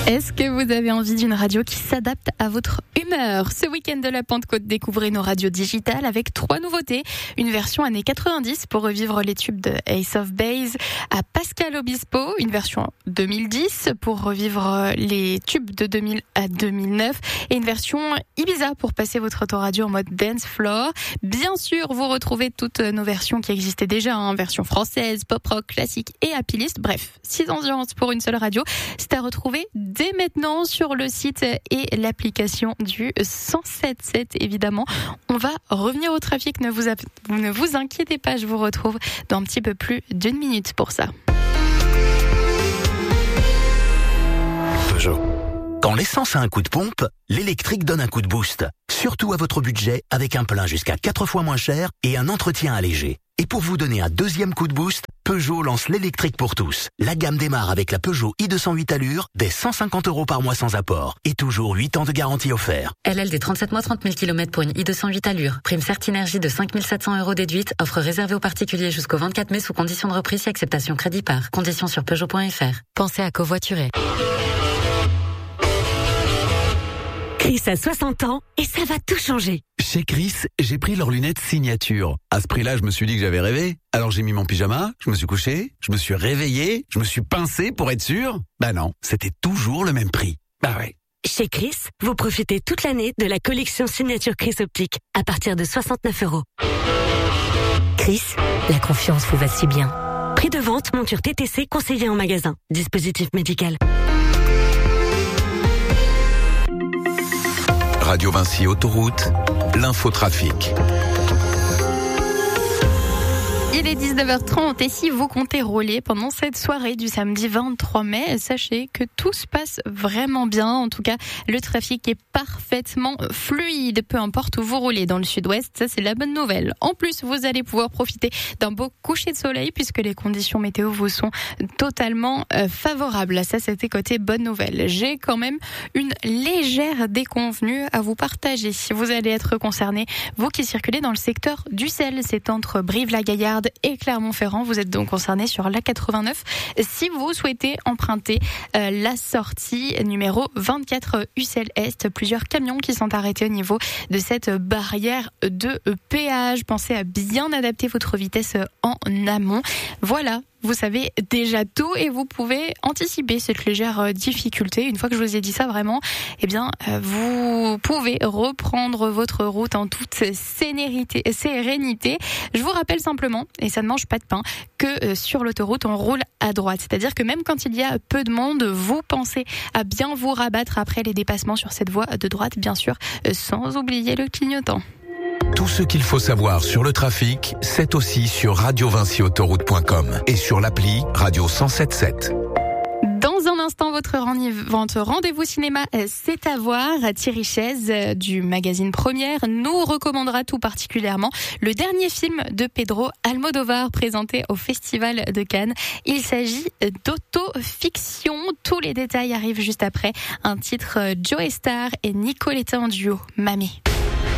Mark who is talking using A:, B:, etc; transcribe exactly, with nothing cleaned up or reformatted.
A: Est-ce que vous avez envie d'une radio qui s'adapte à votre humeur ? Ce week-end de la Pentecôte, découvrez nos radios digitales avec trois nouveautés. Une version années quatre-vingt-dix pour revivre les tubes de Ace of Base à Pascal Obispo. Une version deux mille dix pour revivre les tubes de deux mille à deux mille neuf. Et une version Ibiza pour passer votre autoradio en mode dance floor. Bien sûr, vous retrouvez toutes nos versions qui existaient déjà, hein, version française, pop rock, classique et happy list. Bref, six ambiances pour une seule radio. C'est à retrouver dès maintenant sur le site et l'application du cent sept sept, évidemment. On va revenir au trafic, ne vous, ne vous inquiétez pas, je vous retrouve dans un petit peu plus d'une minute pour ça.
B: Peugeot. Quand l'essence a un coup de pompe, l'électrique donne un coup de boost. Surtout à votre budget, avec un plein jusqu'à quatre fois moins cher et un entretien allégé. Et pour vous donner un deuxième coup de boost, Peugeot lance l'électrique pour tous. La gamme démarre avec la Peugeot i deux cent huit Allure, dès cent cinquante euros par mois sans apport. Et toujours huit ans de garantie offert.
C: L L D trente-sept mois, trente mille kilomètres pour une i deux cent huit Allure. Prime Certinergie de cinq mille sept cents euros déduite. Offre réservée aux particuliers jusqu'au vingt-quatre mai sous condition de reprise et acceptation crédit par. Conditions sur Peugeot point F R. Pensez à covoiturer.
D: Chris a soixante ans et ça va tout changer.
E: Chez Chris, j'ai pris leurs lunettes signature. À ce prix-là, je me suis dit que j'avais rêvé. Alors j'ai mis mon pyjama, je me suis couché, je me suis réveillé, je me suis pincé pour être sûr. Bah non, c'était toujours le même prix. Bah ouais.
D: Chez Chris, vous profitez toute l'année de la collection signature Chris Optique à partir de soixante-neuf euros. Chris, la confiance vous va si bien. Prix de vente, monture T T C conseillée en magasin. Dispositif médical.
F: Radio Vinci Autoroute, l'infotrafic.
A: Il est dix-neuf heures trente et si vous comptez rouler pendant cette soirée du samedi vingt-trois mai, sachez que tout se passe vraiment bien. En tout cas, le trafic est parfaitement fluide, peu importe où vous roulez. Dans le sud-ouest, ça c'est la bonne nouvelle. En plus, vous allez pouvoir profiter d'un beau coucher de soleil puisque les conditions météo vous sont totalement euh, favorables. Ça, c'était côté bonne nouvelle. J'ai quand même une légère déconvenue à vous partager. Vous allez être concerné, vous qui circulez dans le secteur d'Ussel, c'est entre Brive-la-Gaillarde et Clermont-Ferrand. Vous êtes donc concerné sur l'A quatre-vingt-neuf si vous souhaitez emprunter euh, la sortie numéro vingt-quatre Ussel-Est. Plusieurs camions qui sont arrêtés au niveau de cette barrière de péage. Pensez à bien adapter votre vitesse en amont. Voilà. Vous savez déjà tout et vous pouvez anticiper cette légère difficulté. Une fois que je vous ai dit ça vraiment, eh bien, vous pouvez reprendre votre route en toute sérénité. sérénité. Je vous rappelle simplement, et ça ne mange pas de pain, que sur l'autoroute, on roule à droite. C'est-à-dire que même quand il y a peu de monde, vous pensez à bien vous rabattre après les dépassements sur cette voie de droite, bien sûr, sans oublier le clignotant.
F: Tout ce qu'il faut savoir sur le trafic, c'est aussi sur radio vinci autoroute point com et sur l'appli Radio cent sept sept.
A: Dans un instant, votre rendez-vous cinéma, c'est à voir. Thierry Chaise du magazine Première nous recommandera tout particulièrement le dernier film de Pedro Almodovar présenté au Festival de Cannes. Il s'agit d'autofiction. Tous les détails arrivent juste après un titre Joe Star et Nicoletta en duo, Mamie.